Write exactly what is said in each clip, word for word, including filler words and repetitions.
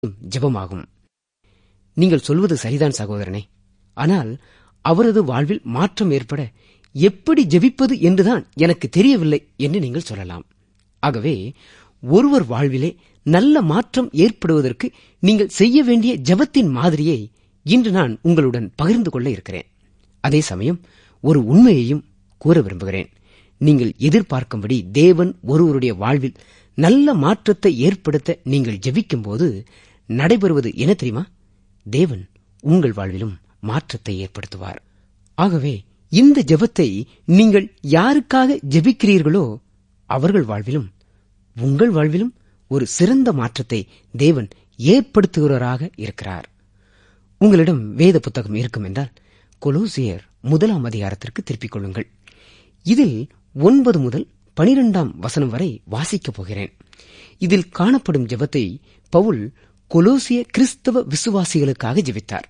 ஜெபமாகும். நீங்கள் சொல்வது சரிதான் சகோதரனே. ஆனால் அவரது வாழ்வில் மாற்றம் ஏற்பட எப்படி ஜெபிப்பது என்றுதான் எனக்கு தெரியவில்லை என்று நீங்கள் சொல்லலாம். ஆகவே ஒருவர் வாழ்விலே நல்ல மாற்றம் ஏற்படுவதற்கு நீங்கள் செய்ய வேண்டிய ஜெபத்தின் மாதிரியை இன்று நான் உங்களுடன் பகிர்ந்து கொள்ள இருக்கிறேன். அதே சமயம் ஒரு உண்மையையும் கூற விரும்புகிறேன். நீங்கள் எதிர்பார்க்கும்படி தேவன் ஒருவருடைய வாழ்வில் நல்ல மாற்றத்தை ஏற்படுத்த நீங்கள் ஜெபிக்கும் போது நடைபெறுவது என்ன தெரியுமா? தேவன் உங்கள் வாழ்விலும் மாற்றத்தை ஏற்படுத்துவார். ஆகவே இந்த ஜெபத்தை நீங்கள் யாருக்காக ஜெபிக்கிறீர்களோ அவர்கள் வாழ்விலும் உங்கள் வாழ்விலும் ஒரு சிறந்த மாற்றத்தை தேவன் ஏற்படுத்துகிறவராக இருக்கிறார். உங்களிடம் வேத புத்தகம் இருக்கும் என்றால் கொலோசியர் முதலாம் அதிகாரத்திற்கு திருப்பிக் கொள்ளுங்கள். இதில் ஒன்பது முதல் பனிரெண்டாம் வசனம் வரை வாசிக்கப் போகிறேன். இதில் காணப்படும் ஜெபத்தை பவுல் கொலோசிய கிறிஸ்தவ விசுவாசிகளுக்காக ஜெபித்தார்.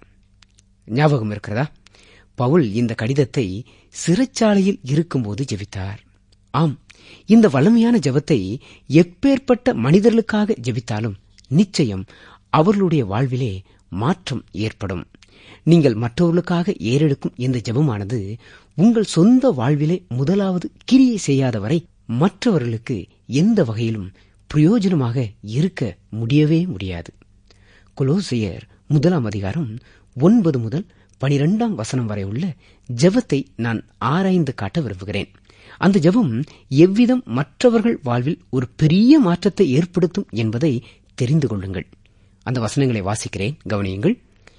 ஞாபகம் இருக்கிறதா? பவுல் இந்த கடிதத்தை சிறைச்சாலையில் இருக்கும்போது ஜெபித்தார். ஆம், இந்த வல்லமையான ஜெபத்தை எப்பேற்பட்ட மனிதர்களுக்காக ஜெபித்தாலும் நிச்சயம் அவர்களுடைய வாழ்விலே மாற்றம் ஏற்படும். நீங்கள் மற்றவர்களுக்காக ஏறெடுக்கும் இந்த ஜெபமானது உங்கள் சொந்த வாழ்விலே முதலாவது கிரியை செய்யாதவரை மற்றவர்களுக்கு எந்த வகையிலும் பிரயோஜனமாக இருக்க முடியவே முடியாது. கொலோசியர் முதலாம் அதிகாரம் ஒன்பது முதல் பனிரெண்டாம் வசனம் வரை உள்ள ஜெபத்தை நான் ஆராய்ந்து காட்ட விரும்புகிறேன். அந்த ஜெபம் எவ்விதம் மற்றவர்கள் வாழ்வில் ஒரு பெரிய மாற்றத்தை ஏற்படுத்தும் என்பதை தெரிந்து கொள்ளுங்கள். அந்த வசனங்களை வாசிக்கிறேன், கவனியுங்கள்.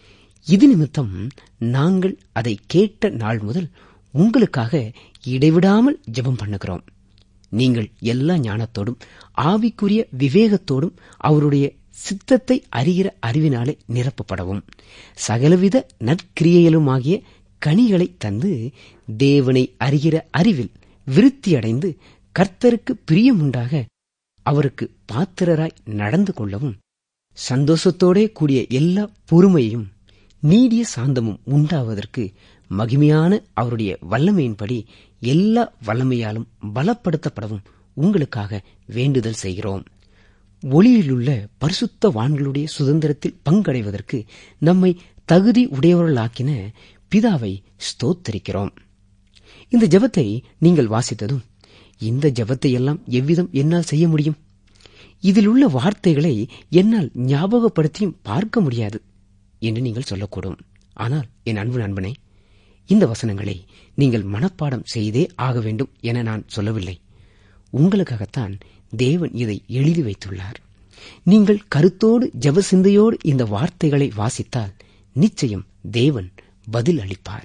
இது நிமித்தம் நாங்கள் அதை கேட்ட நாள் முதல் உங்களுக்காக இடைவிடாமல் ஜெபம் பண்ணுகிறோம். நீங்கள் எல்லா ஞானத்தோடும் ஆவிக்குரிய விவேகத்தோடும் அவருடைய சித்தத்தை அறிகிற அறிவினாலே நிரப்பப்படவும் சகலவித நற்கிரியைகளுமாகிய கனிகளை தந்து தேவனை அறிகிற அறிவில் விருத்தியடைந்து கர்த்தருக்கு பிரியமுண்டாக அவருக்கு பாத்திரராய் நடந்து கொள்ளவும் சந்தோஷத்தோடே கூடிய எல்லா பொறுமையும் நீடிய சாந்தமும் உண்டாவதற்கு மகிமையான அவருடைய வல்லமையின்படி எல்லா வல்லமையாலும் பலப்படுத்தப்படவும் உங்களுக்காக வேண்டுதல் செய்கிறோம். ஒளியிலுள்ள பரிசுத்த வான்களுடைய சுதந்திரத்தில் பங்கடைவதற்கு நம்மை தகுதி உடையவர்களாக்கின பிதாவை ஸ்தோத்தரிக்கிறோம். இந்த ஜெபத்தை நீங்கள் வாசித்ததும் இந்த ஜெபத்தை எல்லாம் எவ்விதம் என்னால் செய்ய முடியும்? இதில் உள்ள வார்த்தைகளை என்னால் ஞாபகப்படுத்தியும் பார்க்க முடியாது என்று நீங்கள் சொல்லக்கூடும். ஆனால் என் அன்பு நண்பனே, இந்த வசனங்களை நீங்கள் மனப்பாடம் செய்தே ஆக வேண்டும் என நான் சொல்லவில்லை. உங்களுக்காகத்தான் தேவன் இதை எழுதி வைத்துள்ளார். நீங்கள் கருத்தோடு ஜெப சிந்தையோடு இந்த வார்த்தைகளை வாசித்தால் நிச்சயம் தேவன் பதில் அளிப்பார்.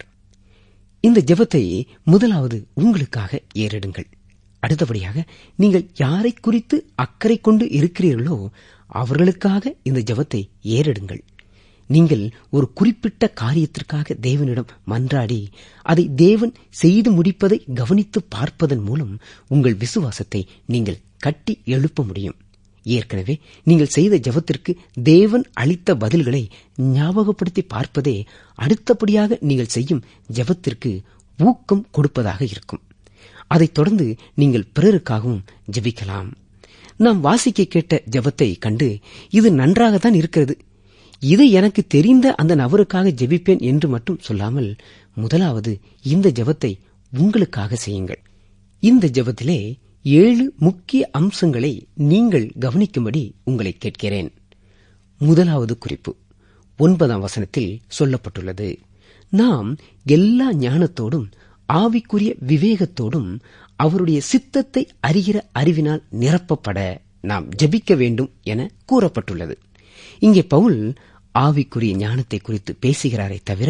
இந்த ஜெபத்தை முதலாவது உங்களுக்காக ஏறிடுங்கள். அடுத்தபடியாக நீங்கள் யாரை குறித்து அக்கறை கொண்டு இருக்கிறீர்களோ அவர்களுக்காக இந்த ஜெபத்தை ஏறிடுங்கள். நீங்கள் ஒரு குறிப்பிட்ட காரியத்திற்காக தேவனிடம் மன்றாடி அதை தேவன் செய்து முடிப்பதை கவனித்து பார்ப்பதன் மூலம் உங்கள் விசுவாசத்தை நீங்கள் கட்டி எழுப்ப முடியும். ஏற்கனவே நீங்கள் செய்த ஜெபத்திற்கு தேவன் அளித்த பதில்களை ஞாபகப்படுத்தி பார்ப்பதே அடுத்தபடியாக நீங்கள் செய்யும் ஜெபத்திற்கு ஊக்கம் கொடுப்பதாக இருக்கும். அதைத் தொடர்ந்து நீங்கள் பிறருக்காகவும் ஜெபிக்கலாம். நாம் வாசிக்க கேட்ட ஜெபத்தை கண்டு இது நன்றாகத்தான் இருக்கிறது, இதை எனக்கு தெரிந்த அந்த நபருக்காக ஜெபிப்பேன் என்று மட்டும் சொல்லாமல் முதலாவது இந்த ஜெபத்தை உங்களுக்காக செய்யுங்கள். இந்த ஜெபத்திலே ஏழு முக்கிய அம்சங்களை நீங்கள் கவனிக்கும்படி உங்களை கேட்கிறேன். முதலாவது குறிப்பு ஒன்பதாம் வசனத்தில் சொல்லப்பட்டுள்ளது. நாம் எல்லா ஞானத்தோடும் ஆவிக்குரிய விவேகத்தோடும் அவருடைய சித்தத்தை அறிகிற அறிவினால் நிரப்பப்பட நாம் ஜெபிக்க வேண்டும் என கூறப்பட்டுள்ளது. இங்கே பவுல் ஆவிக்குரிய ஞானத்தை குறித்து பேசுகிறாரே தவிர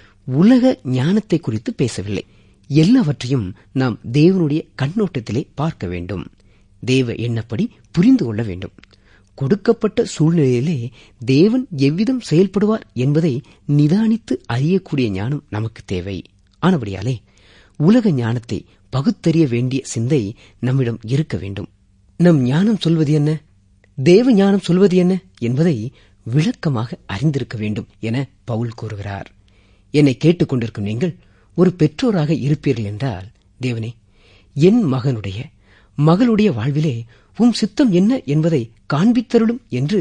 உலக ஞானத்தை குறித்து பேசவில்லை. எல்லாவற்றையும் நாம் தேவனுடைய கண்ணோட்டத்திலே பார்க்க வேண்டும். தேவ எண்ணப்படி புரிந்து கொள்ள வேண்டும். கொடுக்கப்பட்ட சூழ்நிலையிலே தேவன் எவ்விதம் செயல்படுவார் என்பதை நிதானித்து அறியக்கூடிய ஞானம் நமக்கு தேவை. ஆனபடியாலே உலக ஞானத்தை பகுத்தறிய வேண்டிய சிந்தை நம்மிடம் இருக்க வேண்டும். நம் ஞானம் சொல்வது என்ன, தேவ ஞானம் சொல்வது என்ன என்பதை விளக்கமாக அறிந்திருக்க வேண்டும் என பவுல் கூறுகிறார். என்னை கேட்டுக்கொண்டிருக்கும் நீங்கள் ஒரு பெற்றோராக இருப்பீர்கள் என்றால், தேவனே, என் மகனுடைய மகளுடைய வாழ்விலே உம் சித்தம் என்ன என்பதை காண்பித்தருளும் என்று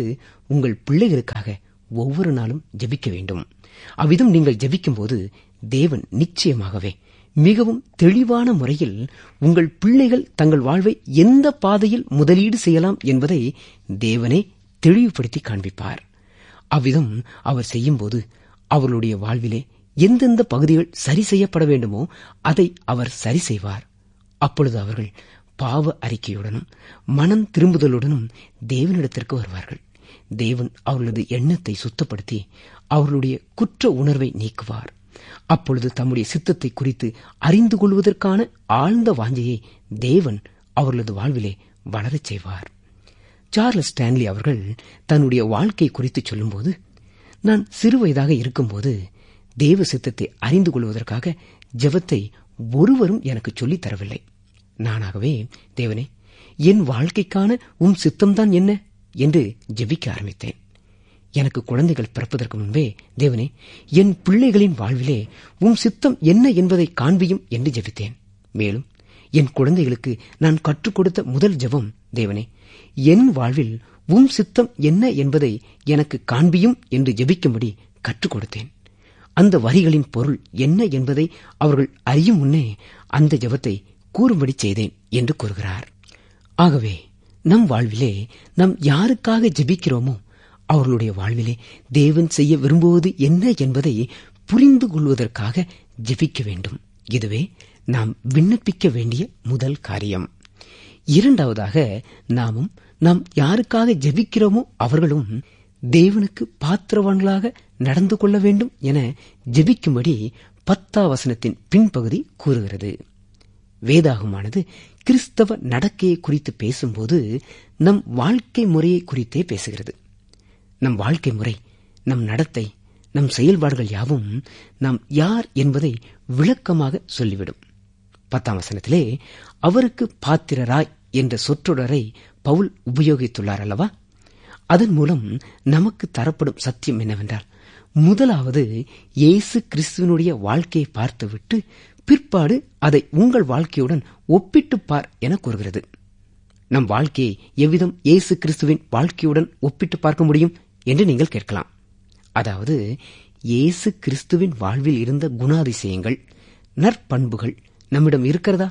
உங்கள் பிள்ளைகளுக்காக ஒவ்வொரு நாளும் ஜெபிக்க வேண்டும். அவ்விதம் நீங்கள் ஜெபிக்கும் போது தேவன் நிச்சயமாகவே மிகவும் தெளிவான முறையில் உங்கள் பிள்ளைகள் தங்கள் வாழ்வை எந்த பாதையில் முதலீடு செய்யலாம் என்பதை தேவனே தெளிவுபடுத்தி காண்பிப்பார். அவ்விதம் அவர் செய்யும்போது அவர்களுடைய வாழ்விலே எந்தெந்த பகுதிகள் சரி செய்யப்பட வேண்டுமோ அதை அவர் சரி செய்வார். அப்பொழுது அவர்கள் பாவ அறிக்கையுடனும் மனம் திரும்புதலுடனும் தேவனிடத்திற்கு வருவார்கள். தேவன் அவர்களது எண்ணத்தை சுத்தப்படுத்தி அவர்களுடைய குற்ற உணர்வை நீக்குவார். அப்பொழுது தம்முடைய சித்தத்தை குறித்து அறிந்து கொள்வதற்கான ஆழ்ந்த வாஞ்சையை தேவன் அவர்களது வாழ்விலே வளரச் செய்வார். சார்லஸ் ஸ்டான்லி அவர்கள் தன்னுடைய வாழ்க்கை குறித்து சொல்லும்போது, நான் சிறுவயதாக இருக்கும்போது தேவ சித்தத்தை அறிந்து கொள்வதற்காக ஜெபத்தை ஒருவரும் எனக்கு சொல்லித் தரவில்லை. நானாகவே, தேவனே, என் வாழ்க்கைக்கான உம் சித்தம்தான் என்ன என்று ஜெபிக்க ஆரம்பித்தேன். எனக்கு குழந்தைகள் பிறப்பதற்கு முன்பே, தேவனே, என் பிள்ளைகளின் வாழ்விலே உம் சித்தம் என்ன என்பதை காண்பியும் என்று ஜெபித்தேன். மேலும் என் குழந்தைகளுக்கு நான் கற்றுக் கொடுத்த முதல் ஜெபம், தேவனே, என் வாழ்வில் உம் சித்தம் என்ன என்பதை எனக்கு காண்பியும் என்று ஜெபிக்கும்படி கற்றுக் கொடுத்தேன். அந்த வரிகளின் பொருள் என்ன என்பதை அவர்கள் அறியும் முன்னே அந்த ஜெபத்தை கூறும்படி செய்தேன் என்று கூறுகிறார். ஆகவே நம் வாழ்விலே நாம் யாருக்காக ஜெபிக்கிறோமோ அவர்களுடைய வாழ்விலே தேவன் செய்ய விரும்புவது என்ன என்பதை புரிந்து கொள்வதற்காக ஜெபிக்க வேண்டும். இதுவே நாம் விண்ணப்பிக்க வேண்டிய முதல் காரியம். இரண்டாவதாக, நாமும் நாம் யாருக்காக ஜெபிக்கிறோமோ அவர்களும் தேவனுக்கு பாத்திரவான்களாக நடந்து கொள்ள வேண்டும் என ஜெபிக்கும்படி பத்தாம் வசனத்தின் பின்பகுதி கூறுகிறது. வேதாகமானது கிறிஸ்தவ நடக்கையை குறித்து பேசும்போது நம் வாழ்க்கை முறையை குறித்தே பேசுகிறது. நம் வாழ்க்கை முறை, நம் நடத்தை, நம் செயல்பாடுகள் யாவும் நாம் யார் என்பதை விளக்கமாக சொல்லிவிடும். பத்தாம் வசனத்திலே அவருக்கு பாத்திரராய் என்ற சொற்றொடரை பவுல் உபயோகித்துள்ளார் அல்லவா? அதன் மூலம் நமக்கு தரப்படும் சத்தியம் என்னவென்றால், முதலாவது இயேசு கிறிஸ்துவனுடைய வாழ்க்கையை பார்த்துவிட்டு பிற்பாடு அதை உங்கள் வாழ்க்கையுடன் ஒப்பிட்டு பார் என கூறுகிறது. நம் வாழ்க்கையை எவ்விதம் இயேசு கிறிஸ்துவின் வாழ்க்கையுடன் ஒப்பிட்டு பார்க்க முடியும் என்று நீங்கள் கேட்கலாம். அதாவது, இயேசு கிறிஸ்துவின் வாழ்வில் இருந்த குணாதிசயங்கள், நற்பண்புகள் நம்மிடம் இருக்கிறதா?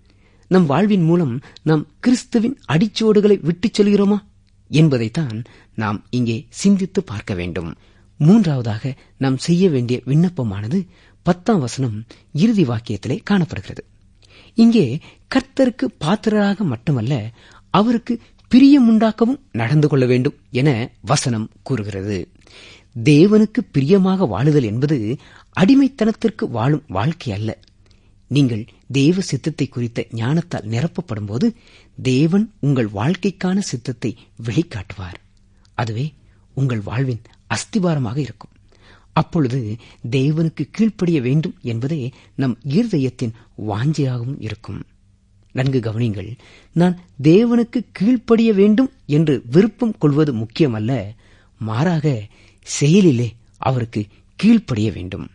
நம் வாழ்வின் மூலம் நாம் கிறிஸ்துவின் அடிச்சுவடுகளை விட்டுச் செல்கிறோமா என்பதைத்தான் நாம் இங்கே சிந்தித்து பார்க்க வேண்டும். மூன்றாவதாக நாம் செய்ய வேண்டிய விண்ணப்பமானது பத்தாம் வசனம் இறுதி வாக்கியத்திலே காணப்படுகிறது. இங்கே கர்த்தருக்கு பாத்திரராக மட்டுமல்ல, அவருக்கு பிரியமுண்டாக்கவும் நடந்து கொள்ள வேண்டும் என வசனம் கூறுகிறது. தேவனுக்கு பிரியமாக வாழுதல் என்பது அடிமைத்தனத்திற்கு வாழும் வாழ்க்கை அல்ல. நீங்கள் தேவ சித்தத்தை குறித்த ஞானத்தால் நிரப்பப்படும் போது தேவன் உங்கள் வாழ்க்கைக்கான சித்தத்தை வெளிக்காட்டுவார். அதுவே உங்கள் வாழ்வின் அஸ்திபாரமாக இருக்கும். அப்பொழுது தேவனுக்கு கீழ்ப்படிய வேண்டும் என்பதே நம் இருதயத்தின் வாஞ்சையாகவும் இருக்கும். நன்கு கவனிங்கள், நான் தேவனுக்கு கீழ்ப்படிய வேண்டும் என்று விருப்பம் கொள்வது முக்கியமல்ல, மாறாக செயலிலே அவருக்கு கீழ்ப்படிய வேண்டும்.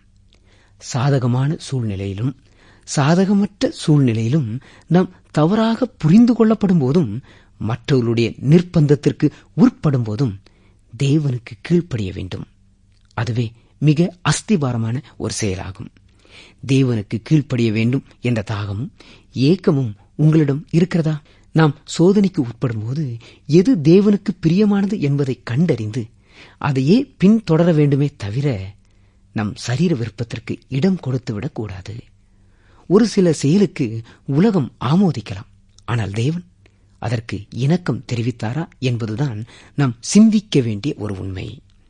சாதகமான சூழ்நிலையிலும் சாதகமற்ற சூழ்நிலையிலும் நாம் தவறாக புரிந்து கொள்ளப்படும் போதும் மற்றவர்களுடைய நிர்பந்தத்திற்கு உட்படும் போதும் தேவனுக்கு கீழ்ப்படிய வேண்டும். அதுவே மிக அஸ்திபாரமான ஒரு செயலாகும். தேவனுக்கு கீழ்ப்படிய வேண்டும் என்ற தாகமும் ஏக்கமும் உங்களிடம் இருக்கிறதா? நாம் சோதனைக்கு உட்படும் போது எது தேவனுக்கு பிரியமானது என்பதை கண்டறிந்து அதையே பின்தொடர வேண்டுமே தவிர நம் சரீர விருப்பத்திற்கு இடம் கொடுத்துவிடக் கூடாது. ஒரு சில செயலுக்கு உலகம் ஆமோதிக்கலாம், ஆனால் தேவன் அதற்கு இணக்கம் தெரிவித்தாரா என்பதுதான் நாம் சிந்திக்க வேண்டிய ஒரு உண்மை.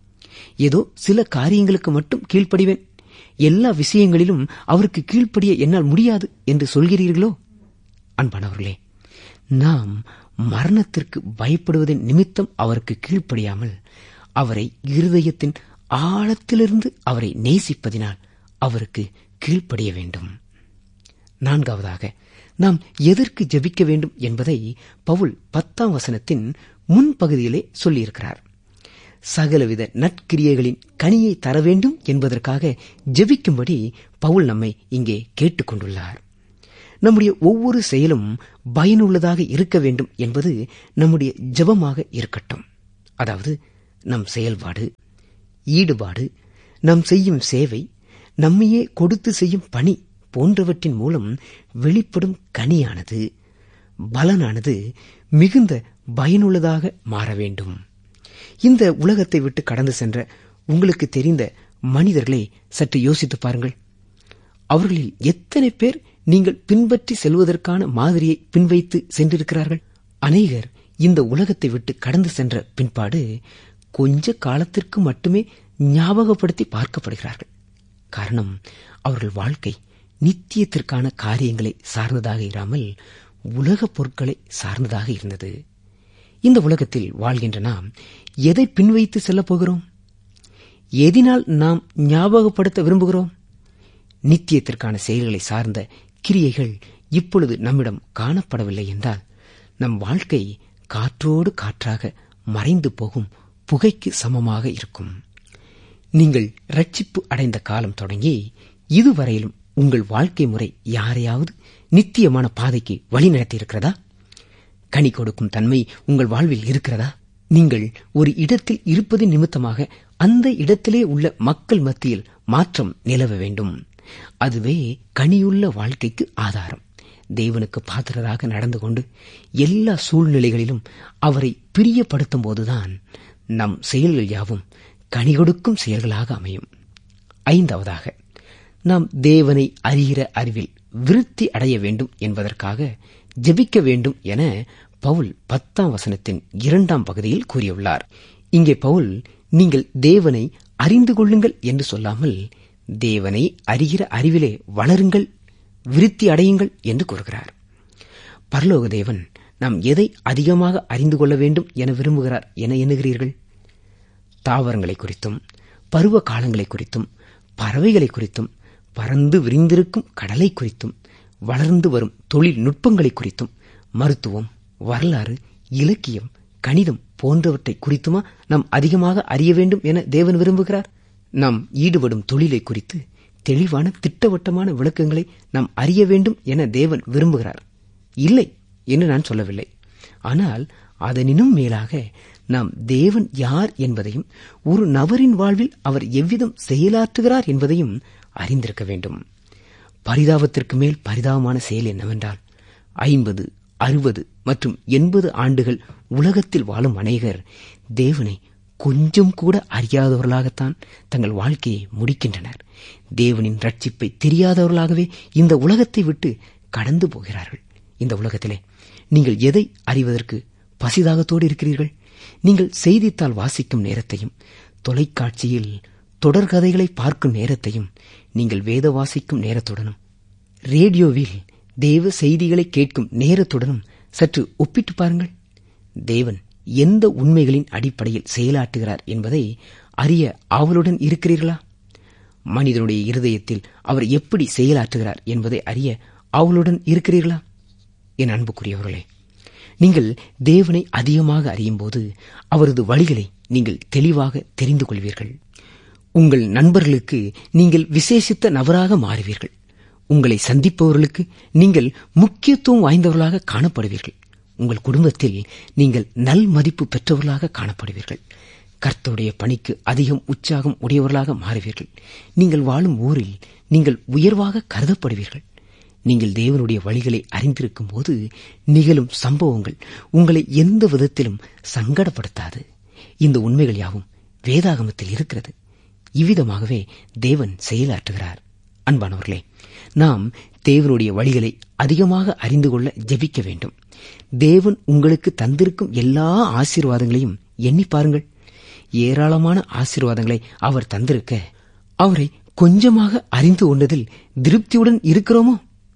ஏதோ சில காரியங்களுக்கு மட்டும் கீழ்ப்படிவேன், எல்லா விஷயங்களிலும் அவருக்கு கீழ்ப்படிய என்னால் முடியாது என்று சொல்கிறீர்களோ? அன்பானவர்களே, நாம் மரணத்திற்கு பயப்படுவதன் நிமித்தம் அவருக்கு கீழ்ப்படியாமல் அவரை இருதயத்தின் ஆழத்திலிருந்து அவரை நேசிப்பதினால் அவருக்கு கீழ்ப்படிய வேண்டும். நான்காவதாக, நாம் எதற்கு ஜெபிக்க வேண்டும் என்பதை பவுல் பத்தாம் வசனத்தின் முன்பகுதியிலே சொல்லியிருக்கிறார். சகலவித நற்கிரியைகளின் கனியை தர வேண்டும் என்பதற்காக ஜெபிக்கும்படி பவுல் நம்மை இங்கே கேட்டுக் கொண்டுள்ளார். நம்முடைய ஒவ்வொரு செயலும் பயனுள்ளதாக இருக்க வேண்டும் என்பது நம்முடைய ஜெபமாக இருக்கட்டும். அதாவது நம் செயல்பாடு, ஈடுபாடு, நாம் செய்யும் சேவை, நம்மையே கொடுத்து செய்யும் பணி போன்றவற்றின் மூலம் வெளிப்படும் கனியானது, பலனானது மிகுந்த பயனுள்ளதாக மாற வேண்டும். இந்த உலகத்தை விட்டு கடந்து சென்ற உங்களுக்கு தெரிந்த மனிதர்களை சற்று யோசித்து பாருங்கள். அவர்களில் எத்தனை பேர் நீங்கள் பின்பற்றி செல்வதற்கான மாதிரியை பின்வைத்து சென்றிருக்கிறார்கள்? அநேகர் இந்த உலகத்தை விட்டு கடந்து சென்ற பின்பாடு கொஞ்ச காலத்திற்கு மட்டுமே ஞாபகப்படுத்தி பார்க்கப்படுகிறார்கள். காரணம், அவர்கள் வாழ்க்கை நித்தியத்திற்கான காரியங்களை சார்ந்ததாக இராமல் உலகப் பொருட்களை சார்ந்ததாக இருந்தது. இந்த உலகத்தில் வாழ்கின்ற நாம் எதை பின்வைத்து செல்லப் போகிறோம்? எதினால் நாம் ஞாபகப்படுத்த விரும்புகிறோம்? நித்தியத்திற்கான செயல்களை சார்ந்த கிரியைகள் இப்பொழுது நம்மிடம் காணப்படவில்லை என்றால் நம் வாழ்க்கை காற்றோடு காற்றாக மறைந்து போகும் புகைக்கு சமமாக இருக்கும். நீங்கள் ரட்சிப்பு அடைந்த காலம் தொடங்கி இதுவரையிலும் உங்கள் வாழ்க்கை முறை யாரையாவது நித்தியமான பாதைக்கு வழிநடத்தி இருக்கிறதா? கனி கொடுக்கும் தன்மை உங்கள் வாழ்வில் இருக்கிறதா? நீங்கள் ஒரு இடத்தில் இருப்பது நிமித்தமாக அந்த இடத்திலே உள்ள மக்கள் மத்தியில் மாற்றம் நிலவ வேண்டும். அதுவே கனியுள்ள வாழ்க்கைக்கு ஆதாரம். தேவனுக்கு பாத்திரராக நடந்து கொண்டு எல்லா சூழ்நிலைகளிலும் அவரை பிரியப்படுத்தும் போதுதான் நம் செயல்கள் யாவும் கனி கொடுக்கும் செயல்களாக அமையும். ஐந்தாவதாக, நாம் தேவனை அறிகிற அறிவில் விருத்தி அடைய வேண்டும் என்பதற்காக ஜெபிக்க வேண்டும் என பவுல் பத்தாம் வசனத்தின் இரண்டாம் பகுதியில் கூறியுள்ளார். இங்கே பவுல் நீங்கள் தேவனை அறிந்து கொள்ளுங்கள் என்று சொல்லாமல் தேவனை அறிகிற அறிவிலே வளருங்கள், விருத்தி அடையுங்கள் என்று கூறுகிறார். பரலோக தேவன் நாம் எதை அதிகமாக அறிந்து கொள்ள வேண்டும் என விரும்புகிறார் என எண்ணுகிறீர்கள்? தாவரங்களை குறித்தும், பருவ காலங்களை குறித்தும், பறவைகளை குறித்தும், பறந்து விரிந்திருக்கும் கடலை குறித்தும், வளர்ந்து வரும் தொழில்நுட்பங்களை குறித்தும், மருத்துவம், வரலாறு, இலக்கியம், கணிதம் போன்றவற்றை குறித்துமா நாம் அதிகமாக அறிய வேண்டும் என தேவன் விரும்புகிறார்? நாம் ஈடுபடும் தொழிலை குறித்து தெளிவான திட்டவட்டமான விளக்கங்களை நாம் அறிய வேண்டும் என தேவன் விரும்புகிறார். இல்லை என்று நான் சொல்லவில்லை. ஆனால் அதனினும் மேலாக நாம் தேவன் யார் என்பதையும், ஒரு நபரின் வாழ்வில் அவர் எவ்விதம் செயலாற்றுகிறார் என்பதையும் அறிந்திருக்க வேண்டும். பரிதாபத்திற்கு மேல் பரிதாபமான செயல் என்னவென்றால், ஐம்பது, அறுபது மற்றும் எண்பது ஆண்டுகள் உலகத்தில் வாழும் அநேகர் தேவனை கொஞ்சம் கூட அறியாதவர்களாகத்தான் தங்கள் வாழ்க்கையை முடிக்கின்றனர். தேவனின் ரட்சிப்பை தெரியாதவர்களாகவே இந்த உலகத்தை விட்டு கடந்து போகிறார்கள். இந்த உலகத்திலே நீங்கள் எதை அறிவதற்கு பசிதாகத்தோடு இருக்கிறீர்கள்? நீங்கள் செய்தித்தாள் வாசிக்கும் நேரத்தையும், தொலைக்காட்சியில் தொடர்கதைகளை பார்க்கும் நேரத்தையும் நீங்கள் வேத வாசிக்கும் நேரத்துடனும், ரேடியோவில் தேவ செய்திகளை கேட்கும் நேரத்துடனும் சற்று ஒப்பிட்டு பாருங்கள். தேவன் எந்த உண்மைகளின் அடிப்படையில் செயலாற்றுகிறார் என்பதை அறிய ஆவலுடன் இருக்கிறீர்களா? மனிதனுடைய இருதயத்தில் அவர் எப்படி செயலாற்றுகிறார் என்பதை அறிய ஆவலுடன் இருக்கிறீர்களா? என் அன்புக்குரியவர்களே, நீங்கள் தேவனை அதிகமாக அறியும் போது அவரது வழிகளை நீங்கள் தெளிவாக தெரிந்து கொள்வீர்கள். உங்கள் நண்பர்களுக்கு நீங்கள் விசேஷித்த நபராக மாறுவீர்கள். உங்களை சந்திப்பவர்களுக்கு நீங்கள் முக்கியத்துவம் வாய்ந்தவர்களாக காணப்படுவீர்கள். உங்கள் குடும்பத்தில் நீங்கள் நல் மதிப்பு பெற்றவர்களாக காணப்படுவீர்கள். கர்த்தருடைய பணிக்கு அதிகம் உற்சாகம் உடையவர்களாக மாறுவீர்கள். நீங்கள் வாழும் ஊரில் நீங்கள் உயர்வாக கருதப்படுவீர்கள். நீங்கள் தேவனுடைய வழிகளை அறிந்திருக்கும் போது நிகழும் சம்பவங்கள் உங்களை எந்த விதத்திலும் சங்கடப்படுத்தாது. இந்த உண்மைகள் யாவும் வேதாகமத்தில் இருக்கிறது. இவ்விதமாகவே தேவன் செயலாற்றுகிறார். அன்பானவர்களே, நாம் தேவனுடைய வழிகளை அதிகமாக அறிந்து கொள்ள ஜெபிக்க வேண்டும். தேவன் உங்களுக்கு தந்திருக்கும் எல்லா ஆசீர்வாதங்களையும் எண்ணி பாருங்கள். ஏராளமான ஆசீர்வாதங்களை அவர் தந்திருக்க அவரை கொஞ்சமாக அறிந்து கொண்டதில் திருப்தியுடன் இருக்கிறோமோ?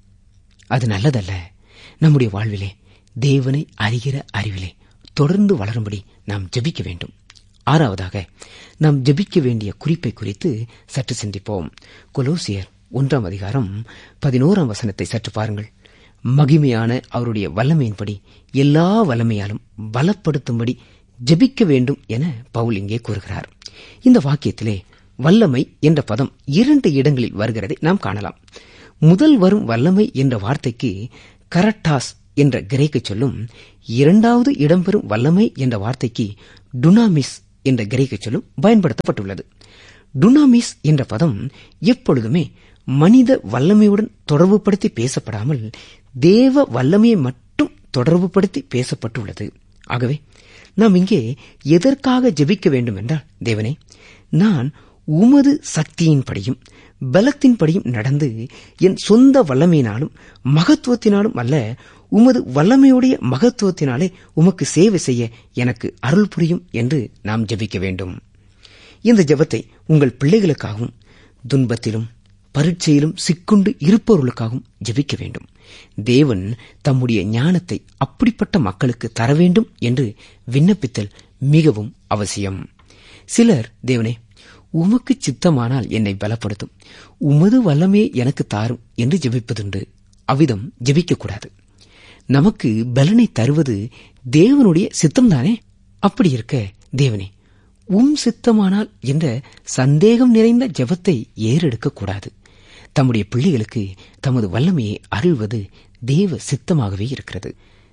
அது நல்லதல்ல. நம்முடைய வாழ்விலே தேவனை அறிகிற அறிவிலே தொடர்ந்து வளரும்படி நாம் ஜெபிக்க வேண்டும். ஆறாவதாக, நாம் ஜெபிக்க வேண்டிய குறிப்பை குறித்து சற்று சிந்திப்போம். கொலோசியர் ஒன்றாம் அதிகாரம் பதினோராம் வசனத்தை சற்று பாருங்கள். மகிமையான அவருடைய வல்லமையின்படி எல்லா வல்லமையாலும் பலப்படுத்தும்படி ஜெபிக்க வேண்டும் என பவுல் இங்கே கூறுகிறார். இந்த வாக்கியத்திலே வல்லமை என்ற பதம் இரண்டு இடங்களில் வருகிறதை நாம் காணலாம். முதல் வரும் வல்லமை என்ற வார்த்தைக்கு கரட்டாஸ் என்ற கிரேக்க சொல்லும், இரண்டாவது இடம்பெறும் வல்லமை என்ற வார்த்தைக்கு டுனாமிஸ் என்ற கிரேக்க சொல்லும் பயன்படுத்தப்பட்டுள்ளது. டுனாமிஸ் என்ற பதம் எப்பொழுதுமே மனித வல்லமையுடன் தொடர்புபடுத்தி பேசப்படாமல் தேவ வல்லமையை மட்டும் தொடர்புபடுத்தி பேசப்பட்டுள்ளது. ஆகவே நாம் இங்கே எதற்காக ஜெபிக்க வேண்டும் என்றால், தேவனே, நான் உமது சக்தியின்படியும் பலத்தின்படியும் நடந்து என் சொந்த வல்லமையினாலும் மகத்துவத்தினாலும் அல்ல, உமது வல்லமையுடைய மகத்துவத்தினாலே உமக்கு சேவை செய்ய எனக்கு அருள் புரியும் என்று நாம் ஜெபிக்க வேண்டும். இந்த ஜெபத்தை உங்கள் பிள்ளைகளுக்காகவும் துன்பத்திலும் பரீட்சையிலும் சிக்குண்டு இருப்பவர்களுக்காகவும் ஜெபிக்க வேண்டும். தேவன் தம்முடைய ஞானத்தை அப்படிப்பட்ட மக்களுக்கு தர வேண்டும் என்று விண்ணப்பித்தல் மிகவும் அவசியம். சிலர், தேவனே, உமக்கு சித்தமானால் என்னை பலப்படுத்தும், உமது வல்லமையை எனக்கு தாரும் என்று ஜெபிப்பதுண்டு. அவ்விதம் ஜெபிக்கக்கூடாது. நமக்கு பலனை தருவது தேவனுடைய சித்தம்தானே. அப்படி இருக்க, தேவனே, உம் சித்தமானால் என்ற சந்தேகம் நிறைந்த ஜெபத்தை ஏறெடுக்கக்கூடாது. தம்முடைய பிள்ளைகளுக்கு தமது வல்லமையை அருள்வது தேவ சித்தமாகவே இருக்கிறது.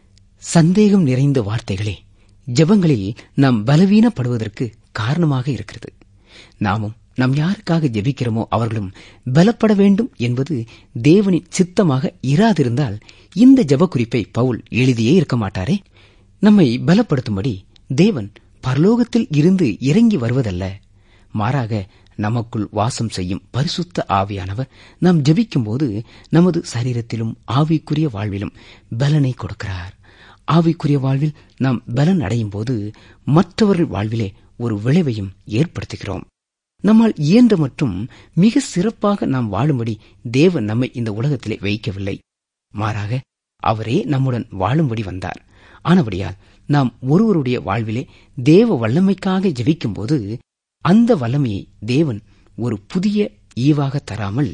சந்தேகம் நிறைந்த வார்த்தைகளே ஜெபங்களில் நாம் பலவீனப்படுவதற்கு காரணமாக இருக்கிறது. நாமும் நாம் யாருக்காக ஜெபிக்கிறோமோ அவர்களும் பலப்பட வேண்டும் என்பது தேவனின் சித்தமாக இராதிருந்தால் இந்த ஜெப குறிப்பை பவுல் எழுதியே இருக்க மாட்டாரே. நம்மை பலப்படுத்தும்படி தேவன் பரலோகத்தில் இருந்து இறங்கி வருவதல்ல, மாறாக நமக்குள் வாசம் செய்யும் பரிசுத்த ஆவியானவர் நாம் ஜெபிக்கும் போது நமது சரீரத்திலும் ஆவிக்குரிய வாழ்விலும் பலனை கொடுக்கிறார். ஆவிக்குரிய வாழ்வில் நாம் பலன் அடையும் போது மற்றவர்கள் வாழ்விலே ஒரு விளைவையும் ஏற்படுத்துகிறோம். நம்மால் இயன்ற மற்றும் மிக சிறப்பாக நாம் வாழும்படி தேவன் நம்மை இந்த உலகத்திலே வைக்கவில்லை, மாறாக அவரே நம்முடன் வாழும்படி வந்தார். ஆனபடியால் நாம் ஒருவருடைய வாழ்விலே தேவ வல்லமைக்காக ஜெபிக்கும் போது அந்த வல்லமையை தேவன் ஒரு புதிய ஈவாக தராமல்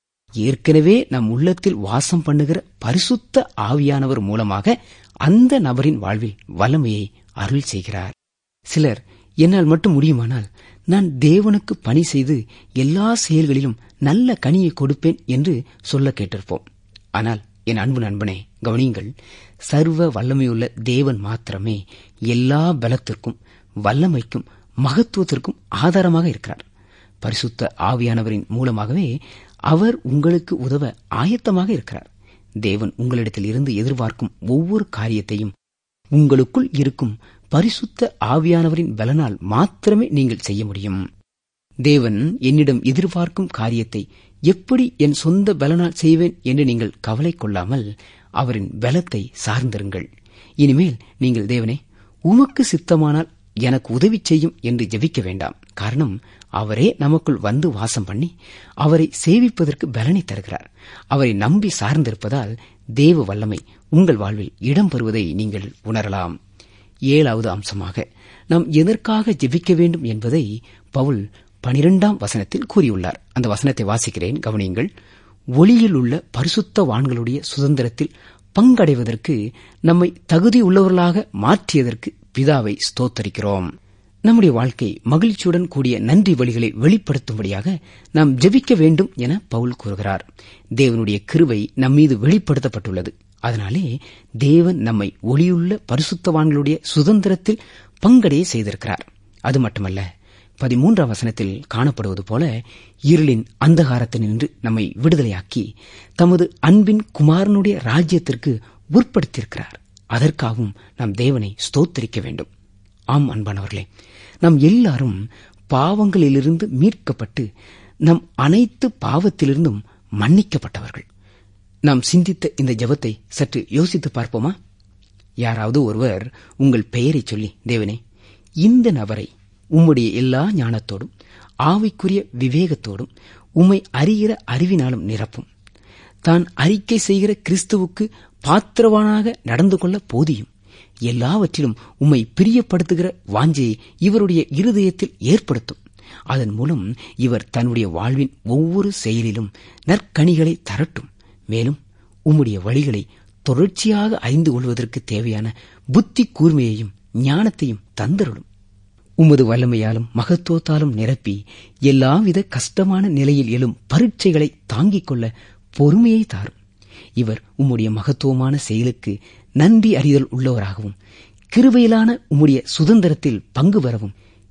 ஏற்கனவே நம் உள்ளத்தில் வாசம் பண்ணுகிற பரிசுத்த ஆவியானவர் மூலமாக அந்த நபரின் வாழ்வில் வல்லமையை அருள் செய்கிறார். சிலர், என்னால் மட்டும் முடியுமானால் நான் தேவனுக்கு பணி செய்து எல்லா செயல்களிலும் நல்ல கனியை கொடுப்பேன் என்று சொல்ல கேட்டிருப்போம். ஆனால் என் அன்பு நண்பனே, கவனியுங்கள், சர்வ வல்லமையுள்ள தேவன் மாத்திரமே எல்லா பலத்திற்கும் வல்லமைக்கும் மகத்துவத்திற்கும் ஆதாரமாக இருக்கிறார். பரிசுத்த ஆவியானவரின் மூலமாகவே அவர் உங்களுக்கு உதவ ஆயத்தமாக இருக்கிறார். தேவன் உங்களிடத்தில் இருந்து எதிர்பார்க்கும் ஒவ்வொரு காரியத்தையும் உங்களுக்குள் இருக்கும் பரிசுத்த ஆவியானவரின் பலனால் மாத்திரமே நீங்கள் செய்ய முடியும். தேவன் என்னிடம் எதிர்பார்க்கும் காரியத்தை எப்படி என் சொந்த பலனால் செய்வேன் என்று நீங்கள் கவலை கொள்ளாமல் அவரின் பலத்தை சார்ந்திருங்கள். இனிமேல் நீங்கள், தேவனே, உமக்கு சித்தமானால் எனக்கு உதவி செய்யும் என்று ஜெபிக்க வேண்டாம். காரணம், அவரே நமக்குள் வந்து வாசம் பண்ணி அவரை சேவிப்பதற்கு பலனை தருகிறார். அவரை நம்பி சார்ந்திருப்பதால் தேவ வல்லமை உங்கள் வாழ்வில் இடம் பெறுவதை நீங்கள் உணரலாம். ஏழாவது அம்சமாக நாம் எதற்காக ஜெபிக்க வேண்டும் என்பதை பவுல் பனிரெண்டாம் வசனத்தில் கூறியுள்ளார். அந்த வசனத்தை வாசிக்கிறேன், கவனியுங்கள். ஒளியில் உள்ள பரிசுத்தவான்களுடைய சுதந்திரத்தில் பங்கடைவதற்கு நம்மை தகுதியுள்ளவர்களாக மாற்றியதற்கு பிதாவை ஸ்தோத்தரிக்கிறோம். நம்முடைய வாழ்க்கை மகிழ்ச்சியுடன் கூடிய நன்றி வழிகளை வெளிப்படுத்தும்படியாக நாம் ஜெபிக்க வேண்டும் என பவுல் கூறுகிறார். தேவனுடைய கிருபை நம்மீது வெளிப்படுத்தப்பட்டுள்ளது. அதனாலே தேவன் நம்மை ஒளியுள்ள பரிசுத்தவான்களுடைய சுதந்திரத்தில் பங்கடைய செய்திருக்கிறார். அது மட்டுமல்ல, பதிமூன்றாம் வசனத்தில் காணப்படுவது போல இருளின் அந்தகாரத்தினின்று நம்மை விடுதலையாக்கி தமது அன்பின் குமாரனுடைய ராஜ்யத்திற்கு உட்படுத்தியிருக்கிறார். அதற்காகவும் நாம் தேவனை ஸ்தோத்திரிக்க வேண்டும். ஆம் அன்பானவர்களே, நாம் எல்லாரும் பாவங்களிலிருந்து மீட்கப்பட்டு நம் அனைத்து பாவத்திலிருந்தும் மன்னிக்கப்பட்டவர்கள். நாம் சிந்தித்த இந்த ஜெபத்தை சற்று யோசித்து பார்ப்போமா? யாராவது ஒருவர் உங்கள் பெயரை சொல்லி, தேவனே, இந்த நபரை உம்முடைய எல்லா ஞானத்தோடும் ஆவிக்குரிய விவேகத்தோடும் உம்மை அறிகிற அறிவினாலும் நிரப்பும், தான் அறிக்கை செய்கிற கிறிஸ்துவுக்கு பாத்திரவானாக நடந்து கொள்ள போதியும், எல்லாவற்றிலும் உம்மை பிரியப்படுத்துகிற வாஞ்சையை இவருடைய இருதயத்தில் ஏற்படுத்தும், அதன் மூலம் இவர் தன்னுடைய வாழ்வின் ஒவ்வொரு செயலிலும் நற்கனிகளை தரட்டும், மேலும் உம்முடைய வழிகளை தொடர்ச்சியாக அறிந்து கொள்வதற்கு தேவையான புத்தி கூர்மையையும் ஞானத்தையும் தந்தருளும், உமது வல்லமையாலும் மகத்துவத்தாலும் நிரப்பி எல்லாவித கஷ்டமான நிலையில் எழும் பரீட்சைகளை தாங்கிக் கொள்ள பொறுமையை தாரும். இவர் உம்முடைய மகத்துவமான செயலுக்கு நன்றி அறிதல் உள்ளவராகவும் கிருபையிலான உம்முடைய சுதந்திரத்தில் பங்கு பெறவும்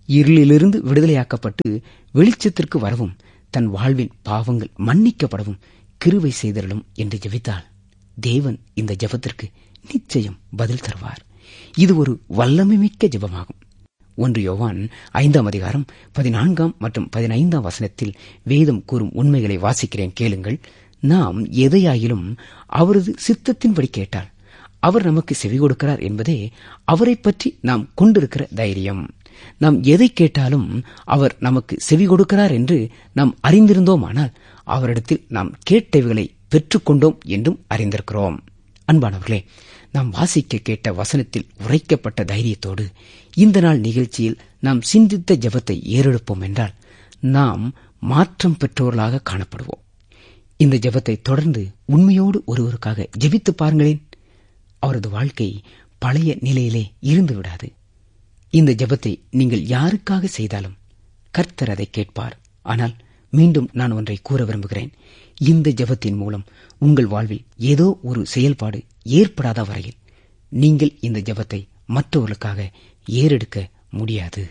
இருளிலிருந்து விடுதலையாக்கப்பட்டு வெளிச்சத்திற்கு வரவும் தன் வாழ்வின் பாவங்கள் மன்னிக்கப்படவும் கிருபை செய்தருளும் என்று ஜெபித்தால் தேவன் இந்த ஜெபத்திற்கு நிச்சயம் பதில் தருவார். இது ஒரு வல்லமை மிக்க ஜெபமாகும். ஒன்று யோவான் ஐந்தாம் அதிகாரம் பதினான்காம் மற்றும் பதினைந்தாம் வசனத்தில் வேதம் கூறும் உண்மைகளை வாசிக்கிறேன், கேளுங்கள். நாம் எதையாயிலும் அவரது சித்தத்தின்படி கேட்டால் அவர் நமக்கு செவி கொடுக்கிறார் என்பதே அவரை பற்றி நாம் கொண்டிருக்கிற தைரியம். நாம் எதை கேட்டாலும் அவர் நமக்கு செவி கொடுக்கிறார் என்று நாம் அறிந்திருந்தோமானால் அவரிடத்தில் நாம் கேட்டவைகளை பெற்றுக்கொண்டோம் என்றும் அறிந்திருக்கிறோம். அன்பானவர்களே, நாம் வாசிக்க கேட்ட வசனத்தில் உரைக்கப்பட்ட தைரியத்தோடு இந்த நாள் நிகழ்ச்சியில் நாம் சிந்தித்த ஜெபத்தை ஏறெடுப்போம் என்றால் நாம் மாற்றம் பெற்றவர்களாக காணப்படுவோம். இந்த ஜெபத்தை தொடர்ந்து உண்மையோடு ஒருவருக்காக ஜெபித்து பாருங்களேன். அவரது வாழ்க்கை பழைய நிலையிலே இருந்து விடாது. இந்த ஜெபத்தை நீங்கள் யாருக்காக செய்தாலும் கர்த்தர் அதை கேட்பார். ஆனால் மீண்டும் நான் ஒன்றை கூற விரும்புகிறேன். இந்த ஜெபத்தின் மூலம் உங்கள் வாழ்வில் ஏதோ ஒரு செயல்பாடு ஏற்படாத வரையில் நீங்கள் இந்த ஜெபத்தை மற்றவர்களுக்காக ஏறெடுக்க முடியாது.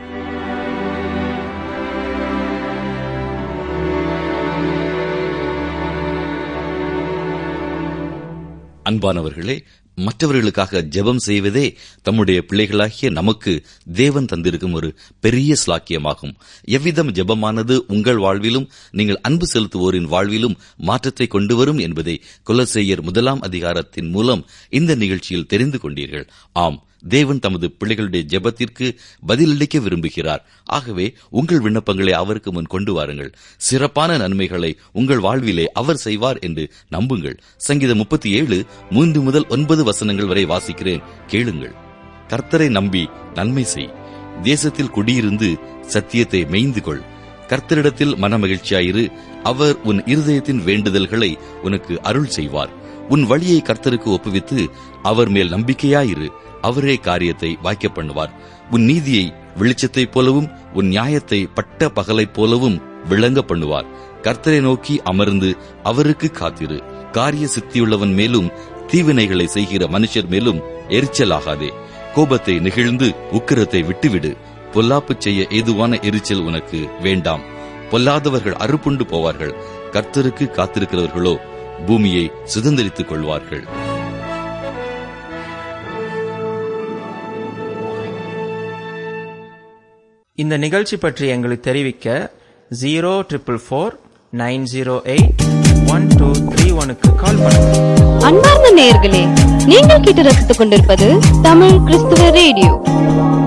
அன்பானவர்களே, மற்றவர்களுக்காக ஜெபம் செய்வதே தம்முடைய பிள்ளைகளாகிய நமக்கு தேவன் தந்திருக்கும் ஒரு பெரிய ஸ்லாக்கியமாகும். எவ்விதம் ஜெபமானது உங்கள் வாழ்விலும் நீங்கள் அன்பு செலுத்துவோரின் வாழ்விலும் மாற்றத்தை கொண்டு வரும் என்பதை கொலோசையர் முதலாம் அதிகாரத்தின் மூலம் இந்த நிகழ்ச்சியில் தெரிந்து கொண்டீர்கள். ஆம், தேவன் தமது பிள்ளைகளுடைய ஜெபத்திற்கு பதிலளிக்க விரும்புகிறார். ஆகவே உங்கள் விண்ணப்பங்களை அவருக்கு முன் கொண்டு வாருங்கள். சிறப்பான நன்மைகளை உங்கள் வாழ்விலே அவர் செய்வார் என்று நம்புங்கள். சங்கீதம் முப்பத்தி ஏழு மூன்று முதல் ஒன்பது வசனங்கள் வரை வாசிக்கிறேன், கேளுங்கள். கர்த்தரை நம்பி நன்மை செய், தேசத்தில் குடியிருந்து சத்தியத்தை மேய்ந்து கொள். கர்த்தரிடத்தில் மனமகிழ்ச்சியாயிரு, அவர் உன் இருதயத்தின் வேண்டுதல்களை உனக்கு அருள் செய்வார். உன் வழியை கர்த்தருக்கு ஒப்புவித்து அவர் மேல் நம்பிக்கையாயிரு, அவரே காரியத்தை வாய்க்க பண்ணுவார். உன் நீதியை வெளிச்சத்தைப் போலவும் உன் நியாயத்தை பட்ட பகலைப் போலவும் விளங்க பண்ணுவார். கர்த்தரை நோக்கி அமர்ந்து அவருக்கு காத்திரு. காரிய சித்தியுள்ளவன் மேலும் தீவினைகளை செய்கிற மனுஷர் மேலும் எரிச்சலாகாதே. கோபத்தை நெகிழ்ந்து உக்கிரத்தை விட்டுவிடு. பொல்லாப்பு செய்ய ஏதுவான எரிச்சல் உனக்கு வேண்டாம். பொல்லாதவர்கள் அறுப்புண்டு போவார்கள். கர்த்தருக்கு காத்திருக்கிறவர்களோ பூமியை சுதந்திரித்துக் கொள்வார்கள். இந்த நிகழ்ச்சி பற்றி எங்களுக்கு தெரிவிக்க zero triple four nine zero eight one two three ஒனுக்கு கால் பண்ணுங்க. அன்பார்ந்த நேயர்களே, நீங்கள் கேட்டு ரசித்துக் கொண்டிருப்பது தமிழ் கிறிஸ்துவ ரேடியோ.